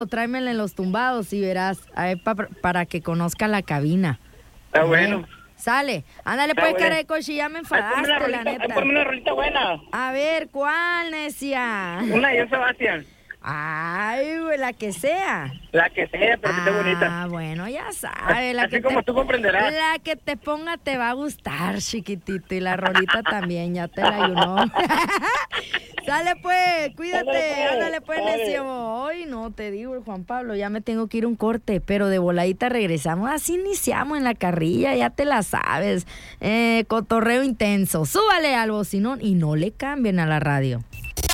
tráemela en los tumbados y verás, a ver, para que conozca la cabina. Está bueno. Sale, ándale Está pues, bueno. cara de coche, ya me enfadaste, la neta. Ponme una rolita buena. A ver, ¿cuál, necia? Una de Sebastián. Ay, güey, la que sea. La que sea, pero que esté bonita. Ah, bueno, ya sabes. Así como tú comprenderás. La que te ponga te va a gustar, chiquitito. Y la rolita también, ya te la ayunó. Sale pues, cuídate. Ándale pues, necio. Hoy no, te digo, Juan Pablo, ya me tengo que ir a un corte, pero de voladita regresamos. Así iniciamos en la carrilla, ya te la sabes. Cotorreo intenso. Súbale al bocinón y no le cambien a la radio.